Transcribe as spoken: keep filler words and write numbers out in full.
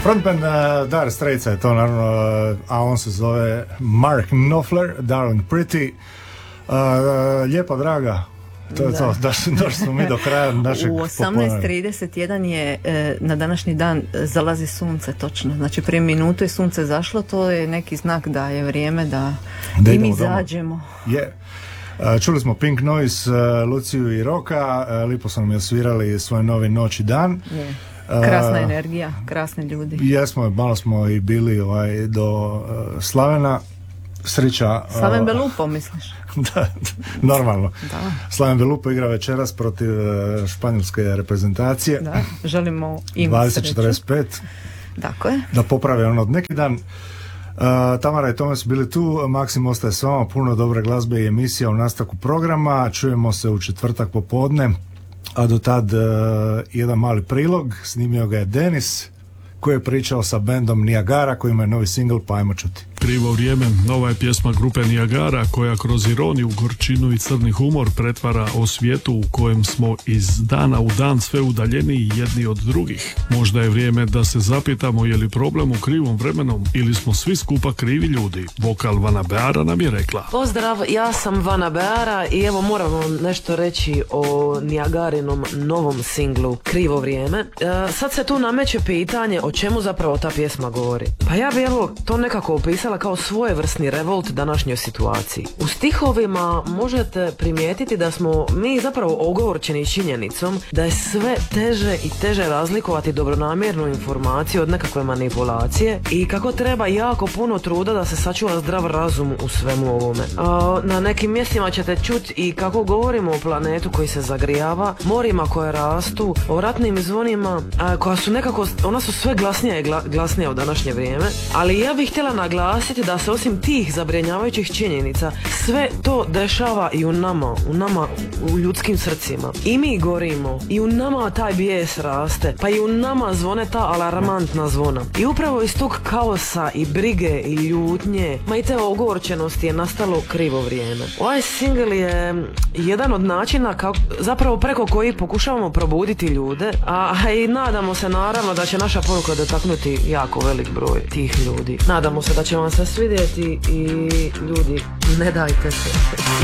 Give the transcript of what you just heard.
Frontman uh, Dire Straitsa je to naravno, uh, a on se zove Mark Knopfler, Darling Pretty. Uh, uh, lijepa draga, to je da. to, došli, došli smo mi do kraja našeg U osamnaest trideset jedan je e, na današnji dan zalazi sunce točno, znači prije minutu je sunce zašlo, to je neki znak da je vrijeme da, da i mi zađemo. Je. Uh, čuli smo Pink Noise, uh, Luciju i Roka, uh, lipo su nam je osvirali svoj novi Noć i dan. Je. Krasna uh, energija, krasni ljudi. Jesmo, malo smo i bili ovaj, do uh, Slavena. Sreća. Slaven uh, Belupo, misliš? Da, normalno. Da. Slaven Belupo igra večeras protiv uh, španjolske reprezentacije. Da, želimo im dvadeset četrdeset pet. Tako je. Da poprave ono od neki dan. Uh, Tamara i Tome su bili tu, Maksim ostaje s vama, puno dobre glazbe i emisija u nastavku programa. Čujemo se u četvrtak popodne, a do tad uh, jedan mali prilog, snimio ga je Denis, koji je pričao sa bendom Niagara, koji ima novi singl, pa ajmo čuti. Krivo vrijeme, nova je pjesma grupe Niagara koja kroz ironiju, gorčinu i crni humor pretvara o svijetu u kojem smo iz dana u dan sve udaljeniji jedni od drugih. Možda je vrijeme da se zapitamo je li problem u krivom vremenom ili smo svi skupa krivi ljudi. Vokal Vana Beara nam je rekla. Pozdrav, ja sam Vana Beara i evo moram vam nešto reći o Niagarinom novom singlu Krivo vrijeme. E, sad se tu nameće pitanje o čemu zapravo ta pjesma govori. Pa ja bi evo to nekako opisala kao svojevrsni revolt današnjoj situaciji. U stihovima možete primijetiti da smo mi zapravo ogorčeni činjenicom da je sve teže i teže razlikovati dobronamjernu informaciju od nekakve manipulacije i kako treba jako puno truda da se sačuva zdrav razum u svemu ovome. A, na nekim mjestima ćete čuti i kako govorimo o planetu koji se zagrijava, morima koje rastu, o ratnim zvonima a, koja su nekako, ona su sve glasnija i gla, glasnija u današnje vrijeme, ali ja bih htjela naglasiti da se osim tih zabrinjavajućih činjenica sve to dešava i u nama, u nama, u ljudskim srcima. I mi gorimo, i u nama taj bijes raste, pa i u nama zvone ta alarmantna zvona. I upravo iz tog kaosa i brige i ljutnje, ma i te ogorčenosti je nastalo krivo vrijeme. Ovaj singl je jedan od načina kako, zapravo preko koji pokušavamo probuditi ljude, a, a i nadamo se naravno da će naša poruka dotaknuti jako velik broj tih ljudi. Nadamo se da će vam se svidjeti i ljudi, ne dajte se.